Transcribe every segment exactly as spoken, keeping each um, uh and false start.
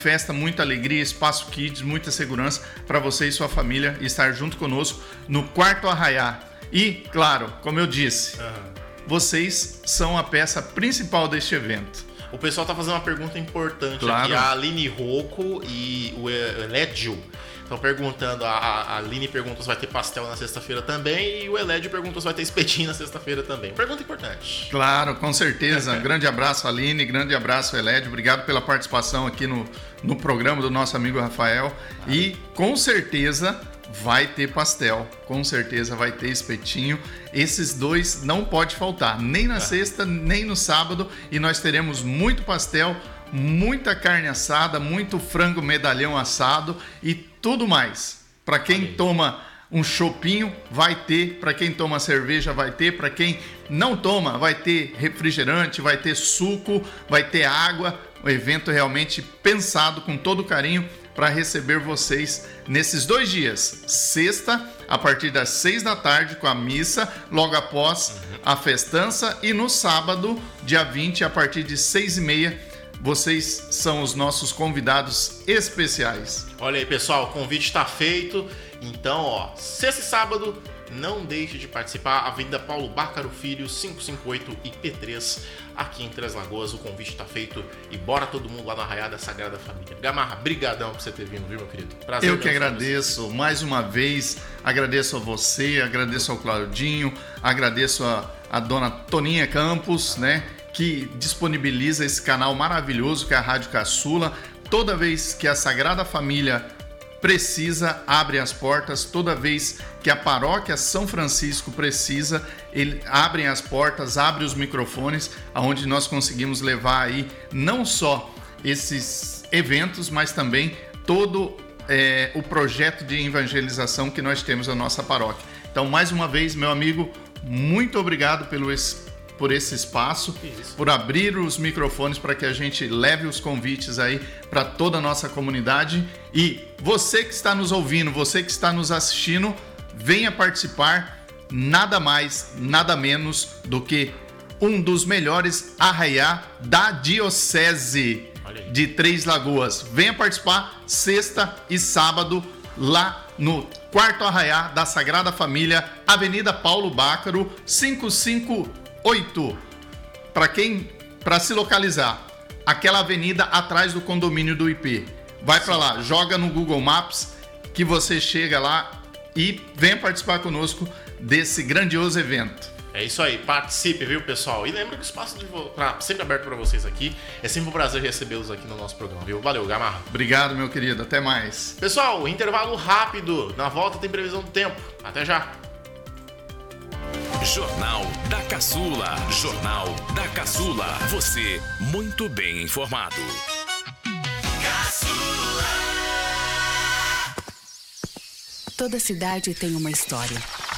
festa, muita alegria, espaço kids, muita segurança para você e sua família estar junto conosco no Quarto Arraiá. E, claro, como eu disse, uhum. vocês são a peça principal deste evento. O pessoal tá fazendo uma pergunta importante claro. aqui. A Aline Rocco e o Elédio estão perguntando. A, a Aline pergunta se vai ter pastel na sexta-feira também. E o Elédio pergunta se vai ter espetinho na sexta-feira também. Pergunta importante. Claro, com certeza. Grande abraço, Aline. Grande abraço, Elédio. Obrigado pela participação aqui no, no programa do nosso amigo Rafael. Ah. E com certeza vai ter pastel. Com certeza vai ter espetinho. Esses dois não pode faltar. Nem na ah. sexta, nem no sábado. E nós teremos muito pastel, muita carne assada, muito frango medalhão assado e tudo mais. Para quem Amém. toma um chopinho, vai ter. Para quem toma cerveja, vai ter. Para quem não toma, vai ter refrigerante, vai ter suco, vai ter água. Um evento realmente pensado com todo carinho para receber vocês nesses dois dias. Sexta, a partir das seis da tarde, com a missa, logo após uhum. a festança. E no sábado, dia vinte, a partir de seis e meia, vocês são os nossos convidados especiais. Olha aí, pessoal, o convite está feito. Então, ó, sexta e sábado, não deixe de participar. Avenida Paulo Bácaro Filho, quinhentos e cinquenta e oito, I P três, aqui em Três Lagoas. O convite está feito e bora todo mundo lá na Arraiá da Sagrada Família. Gamarra, brigadão por você ter vindo, viu, meu querido? Prazer. Eu que agradeço, mais uma vez, agradeço a você, agradeço ao Claudinho, agradeço a, a dona Toninha Campos, né, que disponibiliza esse canal maravilhoso que é a Rádio Caçula. Toda vez que a Sagrada Família precisa, abre as portas. Toda vez que a Paróquia São Francisco precisa, ele abrem as portas, abre os microfones, aonde nós conseguimos levar aí não só esses eventos, mas também todo é, o projeto de evangelização que nós temos na nossa paróquia. Então, mais uma vez, meu amigo, muito obrigado pelo esse por esse espaço, Isso. por abrir os microfones para que a gente leve os convites aí para toda a nossa comunidade. E você que está nos ouvindo, você que está nos assistindo, venha participar, nada mais, nada menos do que um dos melhores arraiá da Diocese de Três Lagoas. Venha participar sexta e sábado lá no Quarto Arraiá da Sagrada Família, Avenida Paulo Bácaro, quinhentos e cinquenta e oito. Para quem, para se localizar, aquela avenida atrás do condomínio do I P. Vai para lá, joga no Google Maps que você chega lá e venha participar conosco desse grandioso evento. É isso aí, participe, viu, pessoal? E lembra que o espaço de vo... pra... sempre aberto para vocês aqui. É sempre um prazer recebê-los aqui no nosso programa, viu? Valeu, Gamarra. Obrigado, meu querido. Até mais. Pessoal, intervalo rápido. Na volta tem previsão do tempo. Até já. Jornal da Caçula. Jornal da Caçula. Você muito bem informado. Caçula. Toda cidade tem uma história.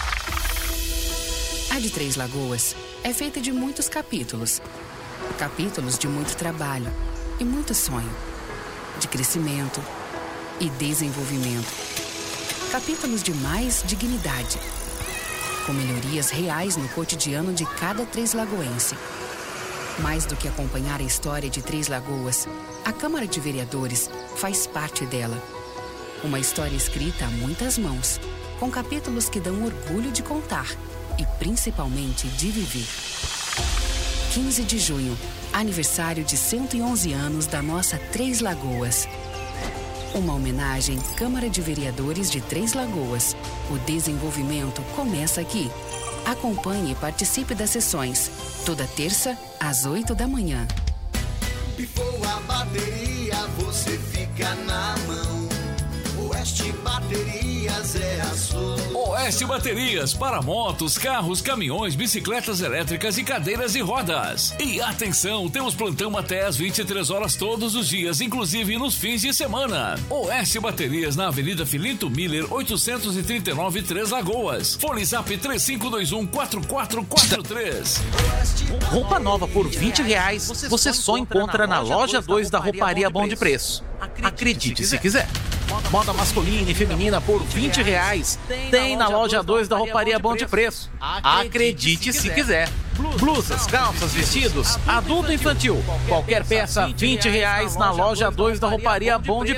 A de Três Lagoas é feita de muitos capítulos. Capítulos de muito trabalho e muito sonho. De crescimento e desenvolvimento. Capítulos de mais dignidade. Com melhorias reais no cotidiano de cada Três Lagoense. Mais do que acompanhar a história de Três Lagoas, a Câmara de Vereadores faz parte dela. Uma história escrita a muitas mãos, com capítulos que dão orgulho de contar e principalmente de viver. quinze de junho, aniversário de cento e onze anos da nossa Três Lagoas. Uma homenagem Câmara de Vereadores de Três Lagoas. O desenvolvimento começa aqui. Acompanhe e participe das sessões. Toda terça, às oito da manhã. Pifou a bateria, você fica na mão. Oeste Baterias é a sua. Oeste Baterias para motos, carros, caminhões, bicicletas elétricas e cadeiras de rodas. E atenção, temos plantão até às vinte e três horas todos os dias, inclusive nos fins de semana. Oeste Baterias na Avenida Filinto Miller, oitocentos e trinta e nove, Três Lagoas. Fone Zap três cinco dois um, quatro quatro quatro três. Roupa nova por vinte reais você só encontra na loja dois da Rouparia Bom de Preço. Acredite se quiser. Moda masculina e feminina por vinte reais. Tem na loja dois da Rouparia Bom de Preço. Acredite se quiser. Blusas, calças, vestidos, adulto e infantil. Qualquer peça, vinte reais na loja dois da Rouparia Bom de